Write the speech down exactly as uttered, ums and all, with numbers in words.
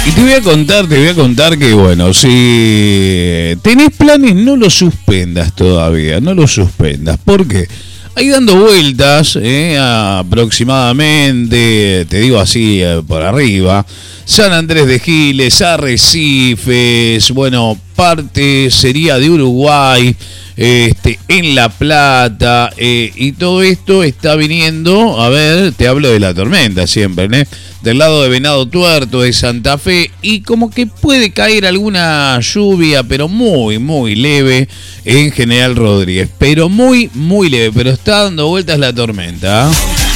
Y te voy a contar, te voy a contar que, bueno, si tenés planes, no los suspendas todavía, no los suspendas. ¿Por qué? Ahí dando vueltas, eh, aproximadamente, te digo así, eh, por arriba, San Andrés de Giles, Arrecifes, bueno, parte sería de Uruguay, este, en La Plata, eh, y todo esto está viniendo, a ver, te hablo de la tormenta siempre, ¿eh? Del lado de Venado Tuerto, de Santa Fe, y como que puede caer alguna lluvia, pero muy, muy leve en General Rodríguez, pero muy, muy leve, pero está dando vueltas la tormenta.